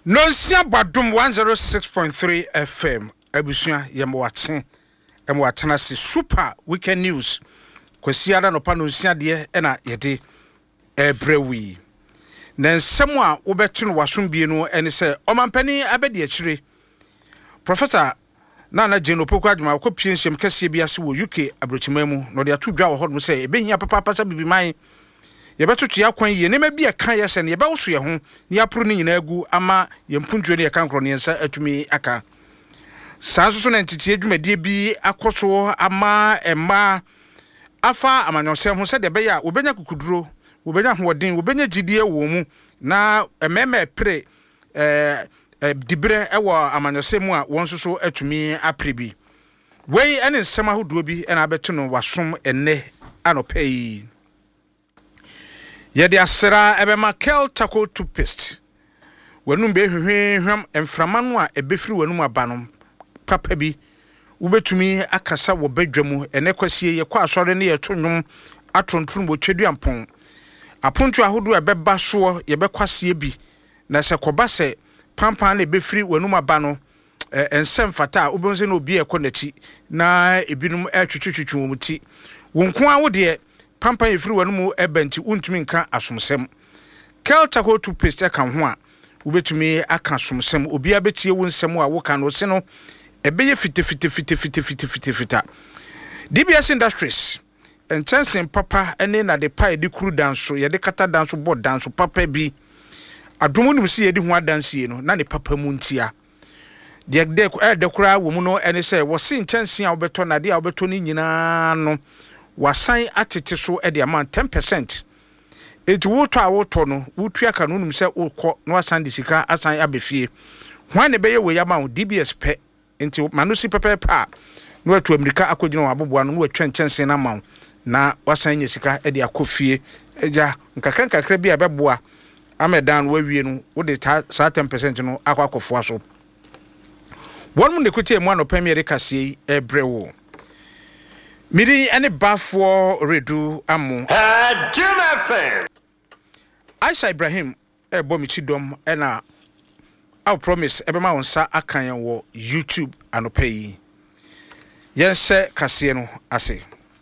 Nonsia Badum 106.3 FM. Ebusua yemwatse. Emwatena si super weekend news. Kwesiada no pa nonsia de na yede ebrewi. Na nsɛm a wobɛto no wasombie no ene sɛ ɔmampani abedi akire. Professor Nana Jane Opoku Adwuma akɔpie nsɛm kɛseɛ bi ase wɔ UK abrochimamu no de ato dwa wɔ hɔ no sɛ ebehia papa pasa bibiman yɛbɛtoto ya kwan yie nema bi ɛka yɛ sɛ ne yɛbɛwoso yɛ ho ne yapro ne nyina agu ama yɛmpuntuo ne yɛka nkrɔ ne yɛnsa atumi aka saa nso so na ntete adwumadie bi akɔso ama ɛma afa amanyɔsɛm ho sɛ de bɛyɛ a wobɛnya kukuduro wobɛnya hoɔden wobɛnya gidie wɔ mu na ɛmɛmɛ pre dibre ɛwɔ amanyɔsɛm mu a wɔn nso so atumi apre bi wei ɛne nsɛm ahodoɔ bi ɛna abɛto no wasom ɛnɛ anɔpɛ yi yɛde asera ebema Kel Taco toothpaste wanum be hwehwehwam emframa no a ebefiri wanum abanom papa bi wobetumi akasa wo badwamu ene kwasie yekɔ asɔre ne yeto nwom atontun bo tweduampon aponto ahodo ebeba so yebekwasie bi na sɛ kɔba sɛ pampan na ebefiri wanum abano ensem fata obonse na obi ekɔ nachi na ebinum atwitwitwu wo muti wonko a wo de pampan efiri wanum ebenti untumi nka asomsem Kel Taco toothpaste aka ho a wobetumi aka asomsem obi abetie wo nsem a wo ka no se no ebeye fita DBS Industries entensen papa ene na de pa edi kuru danso ye de kata danso board danso papa bi adomo num se ye di ho adansie no na ne papa mu ntia de kura wo mu no ene se wo se ntensen a wobeto na de a wobeto ni nyina no wasan atete so e de amount 10%. Eti woto a woto no wotua ka no num se wokɔ no asan de sika asan abefie hwan ne beye we yama DBS pɛ enti manusi pepepa no atu Amerika akɔgyina wo aboboa no watwa nkyɛnse na ma na wasan nya sika e de akɔfie eja nkakra bi abɛboa amedan wawie no wo de saa 10% no akɔfoa so wɔn mu ne kotie mu anɔpɛ mi rekase ebrewo miri ene bafo redu amu Jim FM Aisha Ibrahim bomichi dom ena I promise ebema wonsa akan wo YouTube anopa yi yense kase no ase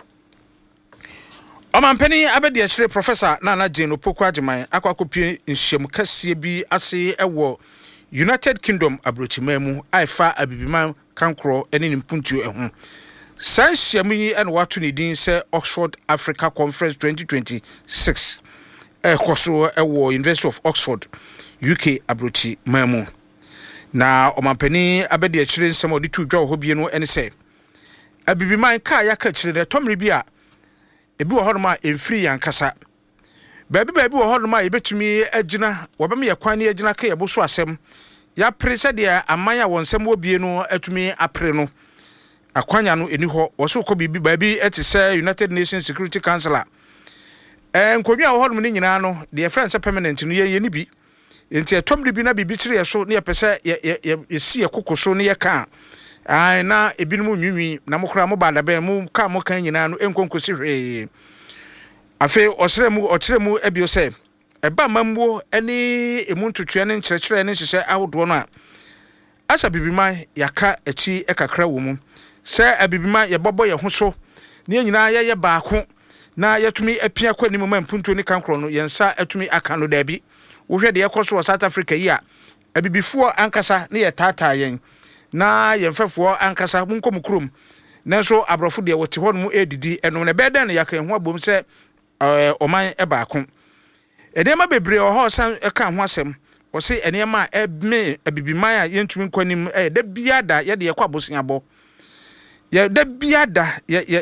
Omampani abedi akire Professor Nana Jane Opoku Adwuma akwakopie nhyiam kase bi ase ewo United Kingdom abrochimamu aifa abibiman kankro ene nimpuntuo ehu Sanshemu yi and watu ni din se Oxford Africa Conference 2026 koso ewo University of Oxford UK abrochi mamu na omampani abedi akire nsem odi tu dwa ho bie no ene se abibiman ka ya ka kire de tomre bi a ebi wo hodoma emfiri yankasa baabi wo hodoma ebetumi agina wobem ye kwan ne agina ka ye boso asem ya pre se de aman a wonsem wo bie no atumi apre no akwanya no eni ho wo so kɔ bibi baabi ete sɛ United Nations Security Council nkodwa wo hodom ne nyina no de friends permanent no ye ni bi enti etomde bi na bibi kire so ne yepɛ ye si ekokoso ne ye ka ai na ebinum nwunwi na mokora mo bada be mo ka mo kan nyina no enkonkosi hwe afi osere mu ebio sɛ eba mamwo ene emu ntotwe ne nkyerɛkyerɛ ne hyehyɛ ahodo no a asa bibiman yaka achi ekakra wo mu sɛ abibima yɛbɔbɔ yɛ ho so ne nyina yɛyɛ baako na yɛtumi apia kwa ni mama mpunto ne kankro no yɛnsa atumi aka no dabi wo hwɛ de yɛkɔ so South Africa yi a abibifoɔ ankasa ne yɛtaataa yɛn na yɛmfɛfoɔ ankasa munkom krom nanso abrɔfo de wɔte hɔ no mu edidi ɛno ne bɛda ne yaka ho abom sɛ ɔman baako ɛdɛma bebree ɔhɔ san ɛka ho asɛm ɔse ɛnɛma ɛme abibiman a yɛntumi nkwanim da bia da yɛde yɛkɔ abosiabɔ ya da biada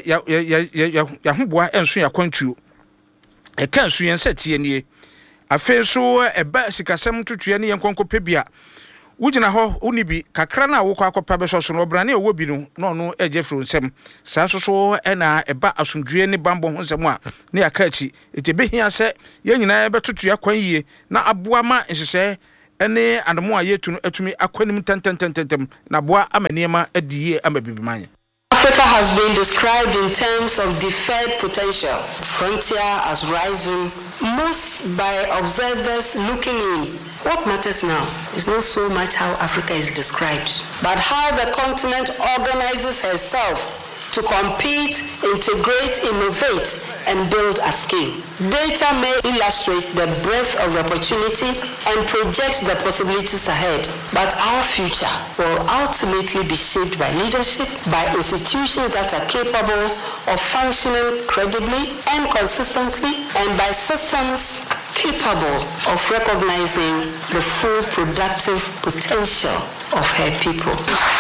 ya hoboa enso ya kwantuo e kan so yen satie nie afen so eba sikasem tutua ne yen konkopɛ bia wugina ho unibi kakra na wo kwakɔpa bɛso so no brane owo bi no no ejefro nsem saa so ɛna eba asomdue ne bambo ho nsem a ne aka achi etebehia sɛ yen nyina bɛtotoa kwan yie na aboa ma nhyehyɛ ene anemo a yetu no atumi akwanim tententem na boa amaniema adiyie amabibiman Africa has been described in terms of deferred potential, frontier as rising, most by observers looking in. What matters now is not so much how Africa is described, but how the continent organizes herself to compete, integrate, innovate, and build at scale. Data may illustrate the breadth of opportunity and project the possibilities ahead, but our future will ultimately be shaped by leadership, by institutions that are capable of functioning credibly and consistently, and by systems capable of recognizing the full productive potential of her people.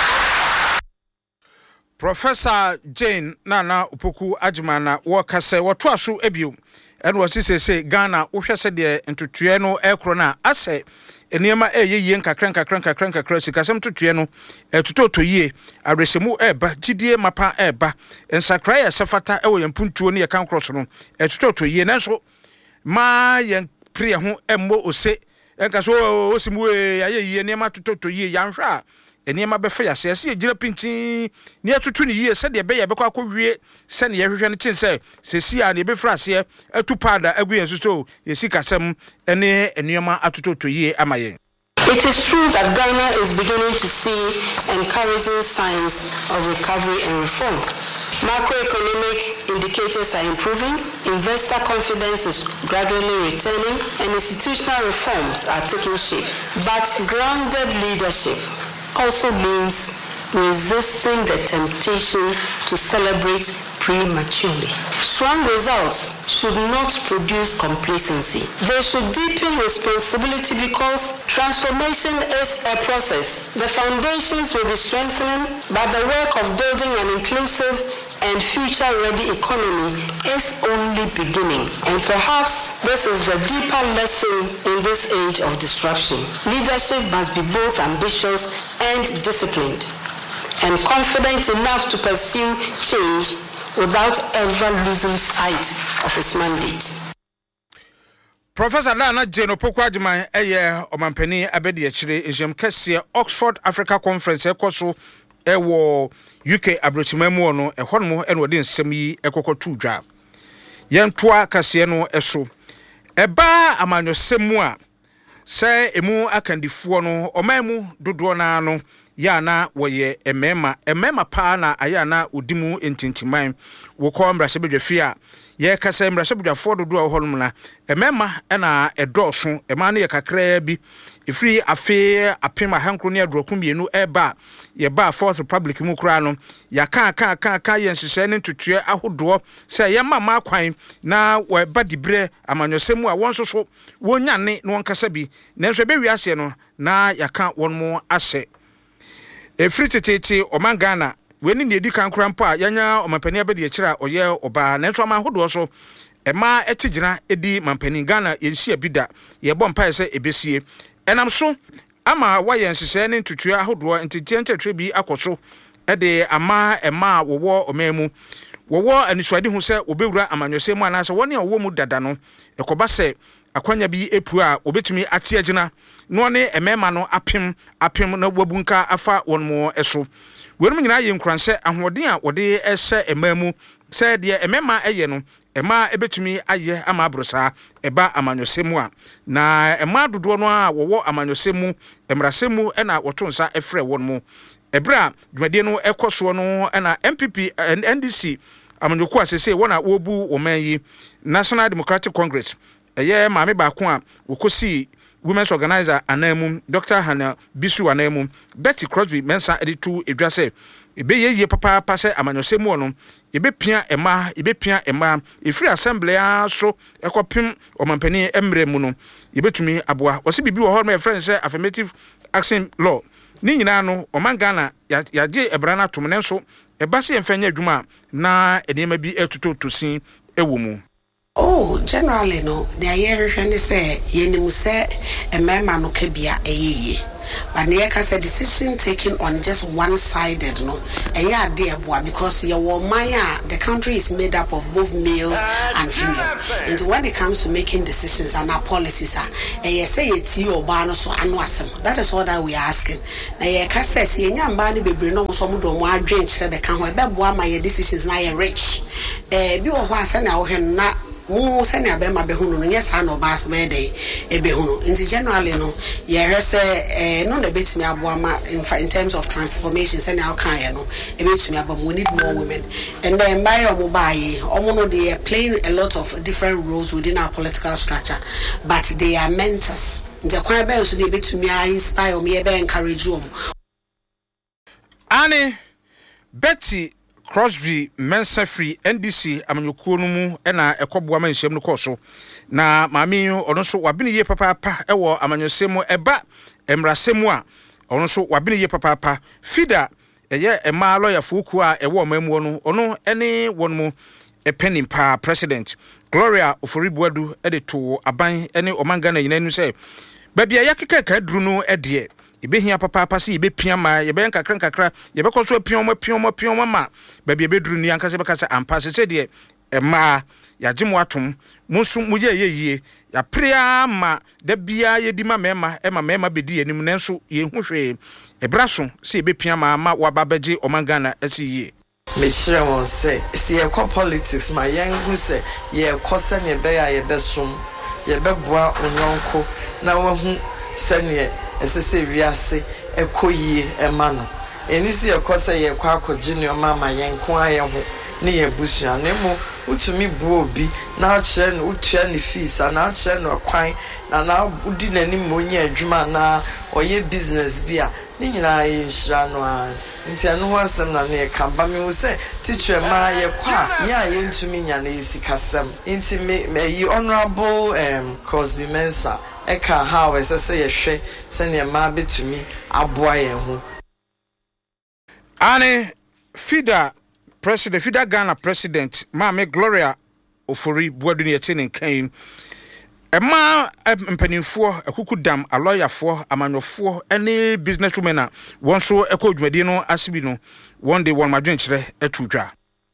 Professor Jane Nana Opoku Agyeman woka se woto aso ebio ene wo sese Ghana wo hwese de ntotue no ekro na ase eniema eyeye nkakran sikasem totue no etototoyie aresemu eba gidie mapa eba ensakra ya sefata ewo yempuntuo ne yekan cross no etototoyie nanso ma yen prie ho emmo ose enkaso osimu ayeye eniema tototoyie yanhwa eniema befa ya se ejira pintin ne atutu ne yie se de be ye bekwa akwie se ne yehwehwe ne chin se sia ne befra se atupada aguyen so yesikasem ene eniema atutoto yie amaye. It is true that Ghana is beginning to see encouraging signs of recovery and reform. Macroeconomic indicators are improving, investor confidence is gradually returning, and institutional reforms are taking shape. But grounded leadership also means resisting the temptation to celebrate prematurely. Strong results should not produce complacency. They should deepen responsibility because transformation is a process. The foundations will be strengthening, but the work of building an inclusive and future-ready economy is only beginning. And perhaps this is the deeper lesson in this age of disruption. Leadership must be both ambitious and disciplined, and confident enough to pursue change without ever losing sight of its mandate. Professor Nana Jane Opoku Agyeman eye omampani abedi akire ejem kese Oxford Africa Conference ekoso ewo UK abrochimemu no ehonmo ene wode nsem yi ekokotu dwa yentoa kase no eso eba amanyosemu a se emu akandifo no omamu dodo na no ya na woye emema pa na aya na odimu entintiman wo ko mbrasebedwafi a ye kasa mbrasebedwafo dodo a honum na emema na edoso ema na ye kakra bi ifri afe apema hankro ne adroku mienu eba ye ba Fourth Republic mu kra no ya ka ye nsese ne ntutue ahodo se ye mama kwan na wo ba dibre amanyosemu a wonsoso wonyane no wonkasa bi nanso be wiase no na yaka wonmo ase efri tete omangana weni ne edikan krampa a yanya omampani abedi akira oye oba nanso ama ahodo so ema etigina edi mampani Ghana yenhia bida ye bompa ese ebesie enam so ama waye nsese ne ntutue ahodo ntitientetwe bi akoso ede ama ema wowo omemu wowo aniswade hu se obewura amanyosemu anase woni owo mu dada no ekoba se akwanya bi epu a obetumi ate agina no ne emema no apem na wabunka afa wonmo eso wenum nyina ye nkranse ahoden a wode ese emamu se de emema eye no ema ebetumi aye ama abrosa eba amanyosemu a na ema dodo no a wowo amanyosemu emrasemu na wotonsa efre wonmo ebra dwade no ekoso no na MPP and NDC amanyoku asese wona wobu omanyi National Democratic Congress eye maame ba ko a wokosi women's organizer anamu Dr. Hannah Bisu anamu Betty Crosby mensa editu edwase ebe yeye papa pase amanyosemu no ebe pia ema efiri assembly so ekopim omampani emremu no yebetumi aboa wose bibi wo hɔ my friend say affirmative action law ni nyina no omangana yaje ebrana tomne so ebase emfanya adwuma na enema bi etutotosin ewo mu. Oh, generally no, the year say yenimu say emema no kebia eyeye. but near a decision taken on just one-sided, no, and yeah, dear boy, because the country is made up of both male and female. And when it comes to making decisions and our policies are, and you say it's you or Bano so anwasem. That is all that we are asking. Now, you can say, see, young body baby, no, some don't want to drink, the can wear my decisions now rich. Be or was and now not. Mo send ya be ma be hunu no yes no baas be dey e be hunu in generally no ye hwese no na betimi aboa ma in terms of transformation send ya kan ye no e betimi aba we need more women and then by omo bae omo no they are playing a lot of different roles within our political structure but they are mentors the kwan be so dey betimi inspire me e be encourage you Annie Betty Crosby Mensa Free NDC amanyukuo no mu na ekoboa manhyem no koso na maami ono so wabene ye papa ewo amanyosem eba emrasem a ono so wabene ye papa fida eye ema lawyer foku a ewo mamu no ono ene wonmu epenimpa president Gloria Oforibuadu edeto aban ene omangana yinanu se babia yakeka kadru no ede ibehia papa si ibepia ma yebe nkakra yebe koso pioma ma babia bedru ni anka se bekasa ampa se de ema yagemo atom musu muye yeye ya prea ma da bia yedi ma mema bedi anim nanso ye hwehwe ebraso se ibepia ma wababaje omangana asiye me share won say see e politics ma yengu say ye kosa ne be ya ye besom ye beboa onyonko na wahu sane esese wiase ekoyie emano enisi ekosa ye kwa akogye ne mama yenko aye ho ne ye busua ne mo utumi bu obi na akye no utua ne fees na akye no kwan na udi nani monye adwuma na oye business bia ni nyina ye nhira no a nti anu ho asem na ne ka ba me wo se teacher ma ye kwa ya ye ntumi nya na yisikasem nti me yi honorable Crosby Mensa eka how esese ye hwe se ne ma betumi aboa ye ho Ane Fida President Fida Ghana President Mame Gloria Oforibuadu ne yete ne kan Emma mpanimfo akukudam aloyafo amanyofo ene businesswomen a won so ekodwumadi no asibi no one day one madwenkyere atudwa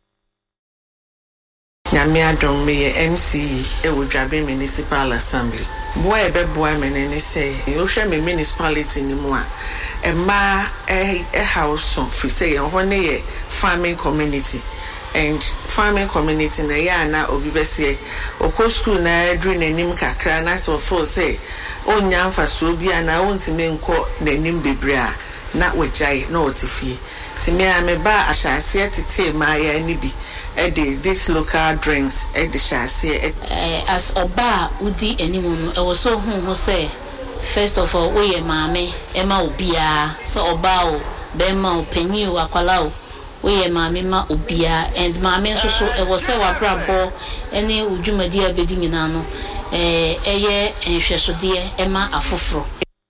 Nyame adom me MCE e wodwabe municipal assembly boy be boy menene say you hwe me municipality ni mu a emma house free say ho ne ye farming community and farming community na ya na obi bese okọ school na adru nanim kakra na so for say onya mfaso bi ana wontime nko nanim bebre a na wajai na otifie timi a me ba ahase tete ma ya ni bi this local drinks shase as oba udi animu no e wo so hu say first of all we ye maame ema obia so oba o be ma opanyi o akwala o we ye maame ma obia and maame nso so e wo say wa brabo ene udwumadi abedi nyina no eye enhwesode ema afoforo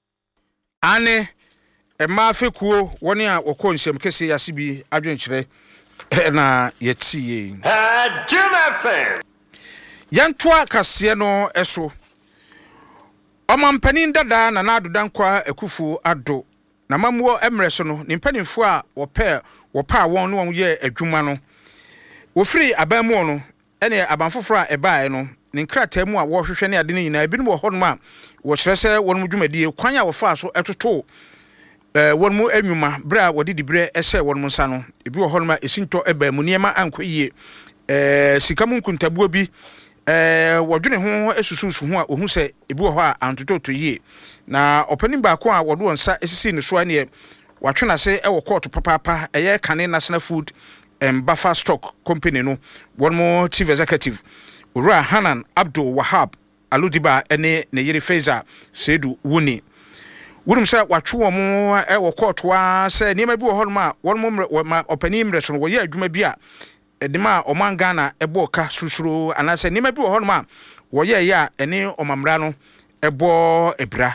ane ema afekuo woni a wokọ nsem kese yase bi adwenkyere na yetiye Jim FM yantoa kase no eso omampanin dada na nadodan kwa akufu ado na mamuo emreso no nimpanimfo a wopa won no won ye adwuma no wofiri abamu no ene abanfoforo a ebaae no ne nkrata mu a wo hwehwe ne ade ne nyina ebi no ho no ma wo kyerese won dwumadie kwan a wo fa so etoto won mu anwuma bra wodi dibre ehye won mu nsa no ebi wo ho no ma esinto eba mu niema ankoyie sikamu nkuntabuo bi wodwene ho esususu ho a ohun se ebi wo ho a antototo yie na opening ba ko a wodo onsa esisi ne so ane watwena se ewo court papa eye Kane National Food Buffer Stock Company no one more chief executive Ura Hanan Abdul Wahab Aludiba ene ne yiri Feza Sedu Wuni wunum se watwo mo ewo court wa se niema bi wo ho ma one more opening impression wo ye adwuma bi a edima omangana ebo ka susuru anase niema bi wo ho ma wo ye ya ene omamra no ebo ebra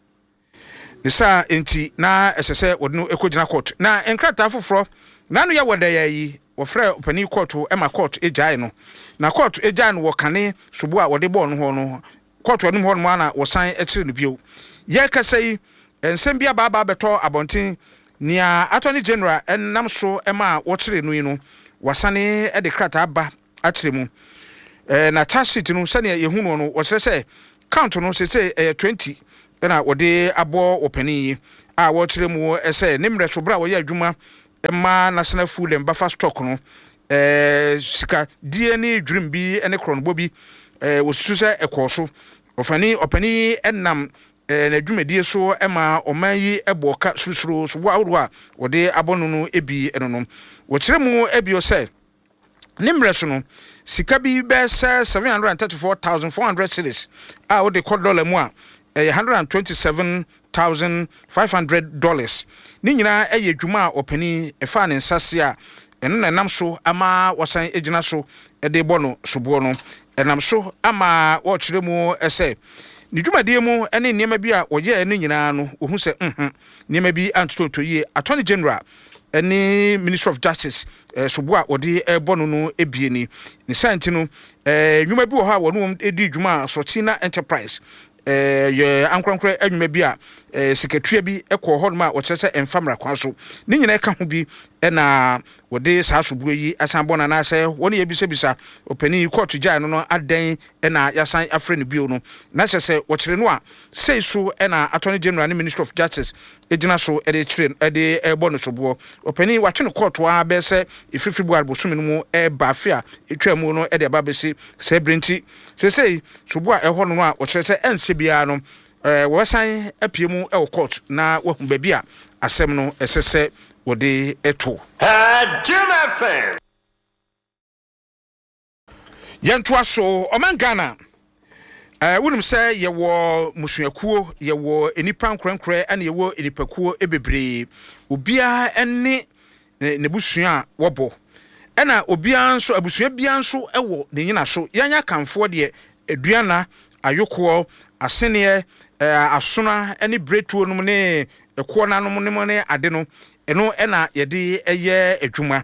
nisa enti na esese wodno ekogina court na enkrata foforo nanu ya woda yi wo frɛ opani court ema court ejai no na court ejai no wo Kane sobo a wode ball no ho no court no ho no na wo san ekire no bio ye kasai ensem bia baba beto abonten nia attorney general enam so ema wokyere no yi no wasane de krata ba akyere mu na charge sheet no sane yehu no wokyere se count no se 20 na wode abo opani a wokyere mu ese nimre so bra wo ya adwuma ema national food and buffer stock no sika DNA dream bi ene kronbo bi wosusu se ekoso opani enam na dwumadie so ema omanyi eboka susuro so wawo a wode abono no ebi eno no wokyere mu ebi o se nimre so no sika bi be 734,400 cedis a wode $1 mu a $127,500 ni nyina eye dwuma opani efa ne nsase a eno na nam so ama wasan ejina so de bono sobo no enam so ama wo kyere mu ese ni dwumadie mu ene niema bi a woye ene nyina no ohu se niema bi antotontoyie attorney general ene minister of justice sobo a wode bono no ebie ni santi no dwuma bi wo ha wono edi dwuma Sotina Enterprise ye ankrankra adwuma bi a secretary bi ekọ ho ma wo kyerese emfamra kwa so ni nyina ka ho bi na wode saa sobuo yi asan bona na se woni ye bisa opani court jai no adan na yasan afre ne bio no na kyerese wo kyere no a sei so na attorney general and minister of justice ejina so e train e bono sobuo opani wa twe no court wa be se ififiri bu albosumi no mu ba afia etwa mu no e de ba be se brenti sei sobuo e ho no a wo kyerese ense bia no wasan apie mu e court na wahu ba bia asem no esese wode eto Jim FM yantua so omangana wonum se ye wo musuakuo ye wo enipa nkrenkre ane ye wo enipakuo ebebre obia ene ne busua wobo ena obia nso abusua bia nso ewo ne nyina so yanya kanfo de aduana ayoko asene asona ene bretuo no ne ekwo nanom ne ade no eno ena yede eye adwuma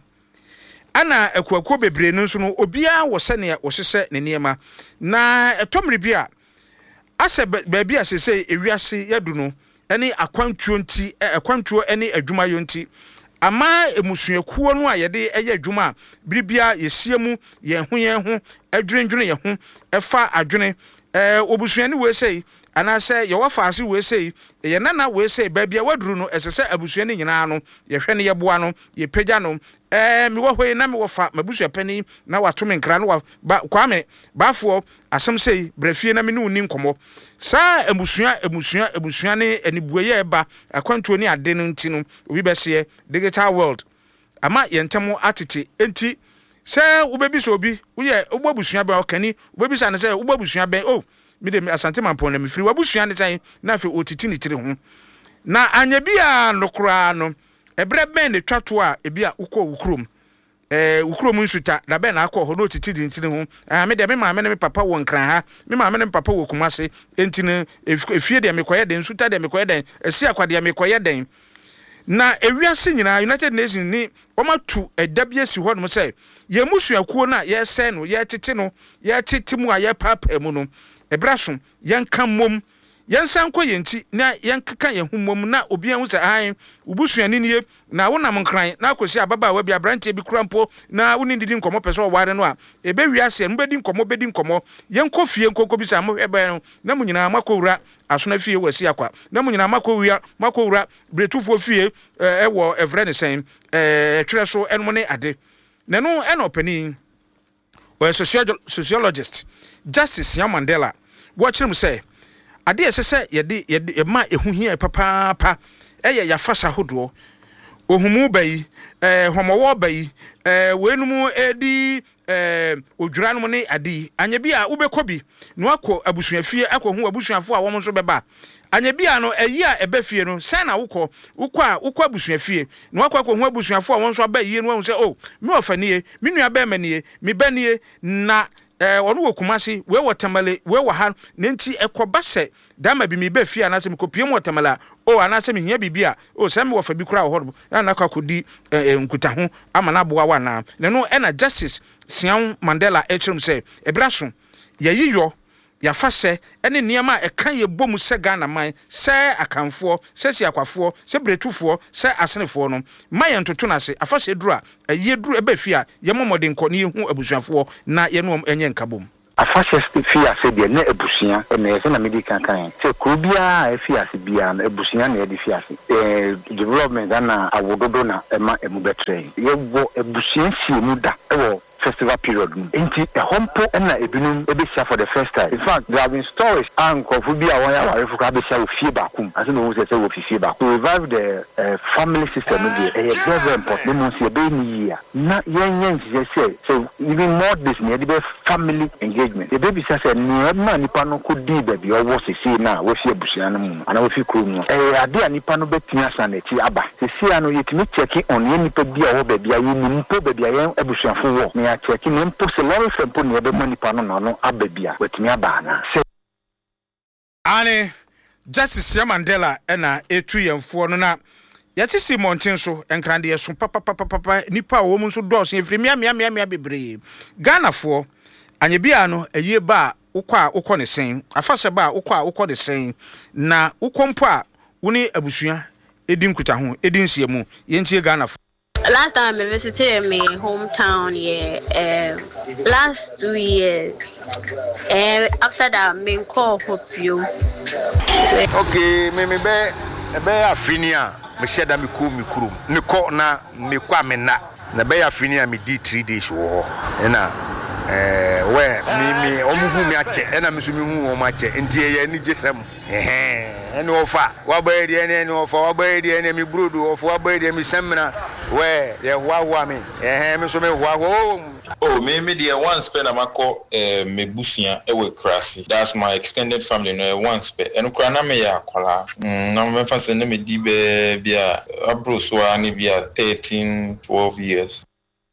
ana ekwakuo bebre no nso no obia wo sene wo hyehyɛ ne niema na etomre bia ase baabi asese ewiase yadu no ene akwantuo nti akwantuo ene adwuma yo nti ama emusuakuo no a yede eye adwuma biribia yesiemu ye ho adwendwene ye ho efa adwene obusuani we sei anase ye wafaase we sei ye nana we sei baabia waduru no esese abusuani nyina no ye hwe ne ye boa no ye pagya no mi wo hwe na mi wo fa mabusua pani na watome nkra no kwame bafo asem sei brafie na me ne uni nkomo sa emusua ne anibuye eba akwantuo ni ade no nti no obi bese digital world ama ye ntemo atete enti se ubebi so obi uye ubabusua ba okani ubebi sa ne se ubabusua ben mi de asante mampon na mi firi wabusua ne san na fe otiti ni tire ho na anya bia nokra no ebre ben ne twato a ebia ukọ ukrom ukrom nsuta da ben na akọ ho no otiti di ntire ho me de me maame ne me papa wo nkran ha me maame ne me papa wo kumase enti ne efie de me koye den nsuta de me koye den esi akwade me koye den na ewiase nyina United Nations ni omatu edabie si ho no se ye musuakuo na ye se no ye tete mu a ye papa mu no ebraso yanka mom yansan ko yenti na yankeka ye humom na obi an wo se an ubusuani nie na wonam nkran na akosi ababa wa bi abrante bi kurampo na woni didi nkomo pese o ware no a ebe wiase no bedi nkomo yenko fie nkoko bi sa mo hebe no na munyina makowura asona fie wasi akwa na munyina makowura bretufo fie ewo evrene sen twere so enmo ne ade na no enopani we sociologist Justice Mandela watch him say ade esese yede ma ehuhia papa eye ya fasa hodo ohumu bayi homowo bayi wenumu edi odwura no ne ade anya bia ubekobi no akọ abusuafie akọ hu abusuafo a wo nso beba anya bia no eyi a ebefie no sai na wukọ abusuafie no akọ hu abusuafo a wo nso abayi no hu se me ofanie me nua ba manie me banie na onu wo kumase we wotamale we wo ha nenti ekoba se dama bi me ba fie anase me kopie mo wotamala anase me hia bibia se me wo fa bi kura wo hodo na akakodi nkuta ho ama na boa wana na no na Justice Mandela echrum se ebraso ye yiyo ya fa se ene niam a eka ye bom se Ghana man se akanfo se siakwafo se bretufo se asenefo no maye ntoto na se afa se duru a ye duru eba fi a ye momode nko ne hu abusuafo na ye no enye nkabom afashe fia se de na ebusia na se na medical kan se krobia fia se bia na ebusia na de fia se development na awododo na ema emu betre ye wo ebusia si mu da ewo festival period inti hompo na ebinum ebesia for the first time. In fact, there have been stories for bia won ya ware fuka besia ofie bakum as no say we ofie bakum to revive the family system dey very important no see be ni ya na yen say so even more this near the family engagement the baby say no na nipa no ko di ba bi owo sisi na we fie busia no mu ana we fie kro mu ade nipa no betia san na ti aba sisi ano yetimi check on ye nipa bi a wo ba bia ye ni mpo ba bia ye abusuafo wo na check ni mpo se lori fempo ni ebe nipa no aba bia wetimi aba na ane Justice Mandela ena etu yemfo no na yati si monten so enkrande yeso papa nipa wo mu so dose efri mia bebre Ghana fo anye bia no eye ba ukọ ne sen afase ba ukọ de sen na ukompo a woni abusua edi nkuta ho edi nsiemu yentie Ghana fo. Last time I visited my hometown, last 2 years. After that, I call hope you. Okay, me afinia. Me sheda me kurum. Me ko na me kwa me na. Na be afinia me di 3 days wo. Na where me omuhu me ache. Na me so me hu o ma ache. Nti ye ni jesam. Eni ofa wabayedi eni ofa wabayedi eni mi brudu ofa wabayedi mi semna we ye hwa me me so me hwa oh me dey one spend amako me busia ewe krasi. That's my extended family no one spend enu kra na me ya akwala na me fa se na me di be bia abroso ani bia 13-12 years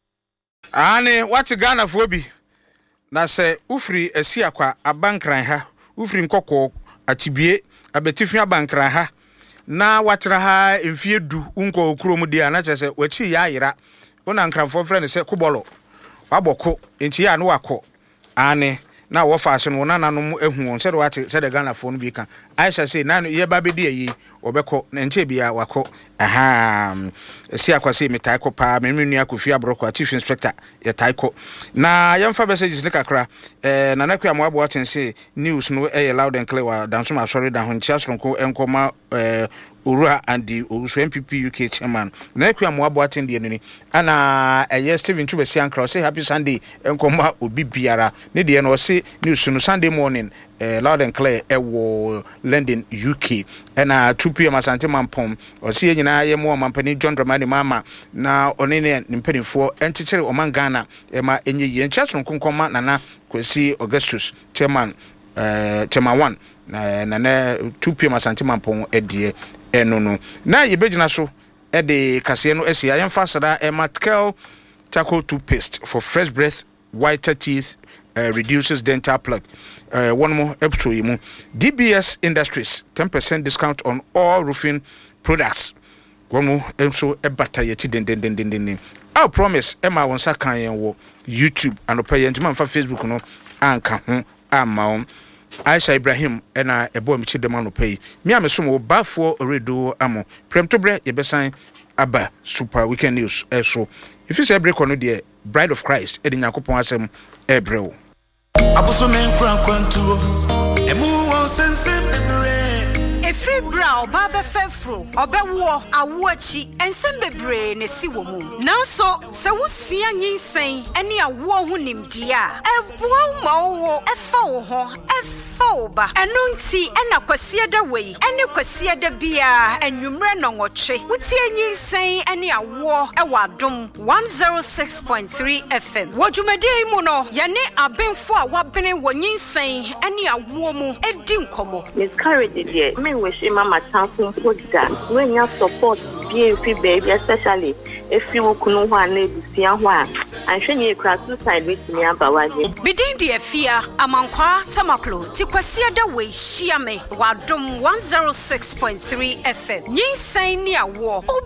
ane what Ghana fo bi na se ufri esi akwa abankran ha ufri nkoko atibie abetifia bankra ha na watra ha emfie du unko okuro mu dia na chese wachi ya ayira ona nkranfo frɛ se kubolo waboko enti ya no wako ane na wo fa so no na nanom ehu se de wate se de Ghana fo no bi kan Aisha say na ye ba bedi ayi obeko na nche bia wako si akwase metai ko pa mennu akofi abroko chief inspector ye taiko na yemfa messages ne kakra na nakwa mo abo atense news no loud and clear wa danso ma sorry da ho ntia soronko enkoma Urua and the Urusu MPP UK chairman. Nakwa mo abo atende ni ana Steven Chubesi ankra say happy Sunday enkoma obi biara ne de no say news no Sunday morning loud and clear wo London UK and 2 p.m. Asante Mampom or see nyina ye mo mampani John Dramani Mama na onene nimpenifo entikere oman Ghana ema enye ye nchaso nkonkoma nana Kwesi Augustus chairman 1 na 2 p.m. Asante Mampom edie enono na yebegina so de kase no esi ayemfa sada Matkel charcoal toothpaste for fresh breath, whiter teeth, reduces dental plaque. One more episode. DBS Industries 10% discount on all roofing products. One more episode. Den. I promise Emma won't say can YouTube and pay and Facebook no anka ho Aisha Ibrahim ena ebo michi de mano pay me amesumo ba for redo amo premtobre ye besan aba super weekend news so if you say break on the Bride of Christ edi Yakopon asem ebreo abuso men kran kwantuo emu won sensem bebre Efri bra oba be fefro obewo awoachi ensem bebre ne si wo mu nanso se wusua nyinsen ene awo ho nimdia eboa mawo efa wo ho efa oba enunti ena kwase da wei ene kwase da bia enwumre no ngoche wutie nyinsen ene awo ewadom 106.3 FM wodwumade mu no yene abenfo a wabene wo nyinsen ene awo mu edi nkomo miscarriage there me wish mama something put that when you support BNP baby especially if you kunu ho anebusia ho a anhwenye kra suicide with me abawaje bidin de afia amankwa tamaklo tikwase da we hia me wadom 106.3 FM nyinsan ni awo